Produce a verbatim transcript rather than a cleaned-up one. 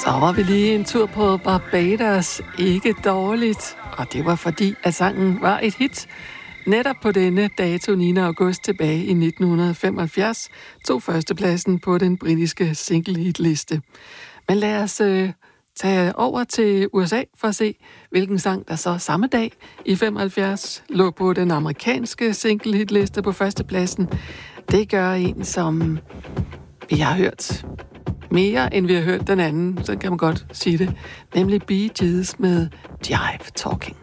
Så var vi lige en tur på Barbados. Ikke dårligt. Og det var fordi, at sangen var et hit. Netop på denne dato, niende august tilbage i nitten femoghalvfjerds, tog førstepladsen på den britiske single-hit-liste. Men lad os øh, tage over til U S A for at se, hvilken sang der så samme dag i femoghalvfjerds lå på den amerikanske single-hit-liste på førstepladsen. Det gør en, som vi har hørt mere, end vi har hørt den anden, så kan man godt sige det, nemlig Bee Gees med Jive Talking.